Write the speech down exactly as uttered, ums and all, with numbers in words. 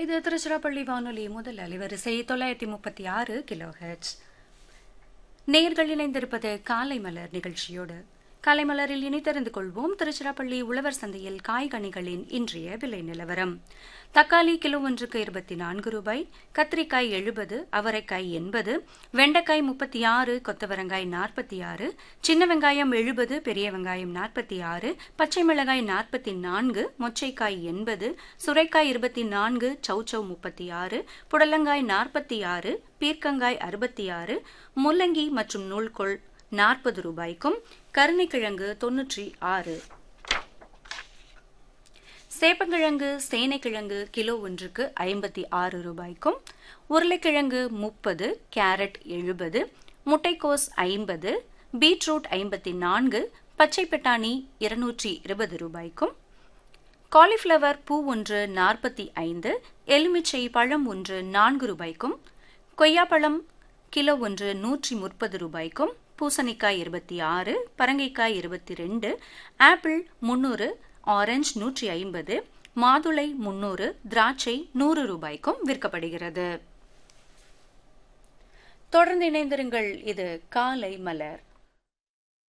இது திருச்சிராப்பள்ளி வானொலி முதல் அலைவரிசை தொள்ளாயிரத்தி முப்பத்தி ஆறு கிலோ ஹெர்ட்ஸ். நேயர்கள் இணைந்திருப்பது காலை மலர் நிகழ்ச்சியோடு. காலை மலரில் இனி தெரிந்து கொள்வோம் திருச்சிராப்பள்ளி உழவர் சந்தையில் காய்கனிகளின் இன்றைய விலை நிலவரம். தக்காளி கிலோ ஒன்றுக்கு இருபத்தி நான்கு ரூபாய், கத்திரிக்காய் எழுபது, அவரைக்காய் எண்பது, வெண்டைக்காய் முப்பத்தி ஆறு, கொத்தவரங்காய் நாற்பத்தி ஆறு, சின்ன வெங்காயம் எழுபது, பெரிய வெங்காயம் நாற்பத்தி ஆறு, பச்சை மிளகாய் நாற்பத்தி நான்கு, மொச்சைக்காய் எண்பது, சுரைக்காய் இருபத்தி நான்கு, சௌச்சௌ முப்பத்தி ஆறு, புடலங்காய் நாற்பத்தி ஆறு, பீர்க்கங்காய் அறுபத்தி ஆறு, முள்ளங்கி மற்றும் நூல்கோல் நாற்பது ரூபாய்க்கும், கருணைக்கிழங்கு தொன்னூற்றி ஆறு. சேப்பங்கிழங்கு சேனைக்கிழங்கு கிலோ ஒன்றுக்கு ஐம்பத்தி ஆறு ரூபாய்க்கும், உருளைக்கிழங்கு முப்பது, கேரட் எழுபது, முட்டைக்கோஸ் ஐம்பது, பீட்ரூட் ஐம்பத்தி நான்கு, பச்சை பட்டாணி இருநூற்றி இருபது ரூபாய்க்கும், காலிஃப்ளவர் பூ ஒன்று நாற்பத்தி ஐந்து, எலுமிச்சை பழம் ஒன்று நான்கு ரூபாய்க்கும், கொய்யாப்பழம் கிலோ ஒன்று நூற்றி முப்பது ரூபாய்க்கும், பூசணிக்காய் இருபத்தி ஆறு, பரங்கைக்காய் இருபத்தி ரெண்டு, ஆப்பிள் முன்னூறு, ஆரஞ்சு நூற்றி ஐம்பது, மாதுளை முன்னூறு, திராட்சை நூறு ரூபாய்க்கும் விற்கப்படுகிறது. தொடர்ந்து இணைந்திருங்கள். இது காலை மலர்.